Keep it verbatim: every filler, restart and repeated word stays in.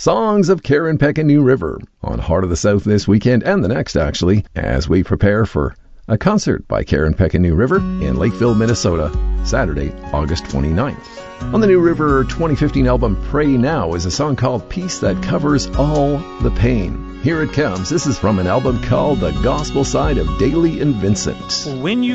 Songs of Karen Peck and New River on Heart of the South this weekend and the next, actually, as we prepare for a concert by Karen Peck and New River in Lakeville, Minnesota, Saturday, August twenty-ninth. On the New River twenty fifteen album Pray Now is a song called Peace That Covers All the Pain. Here it comes. This is from an album called The Gospel Side of Daly and Vincent. When you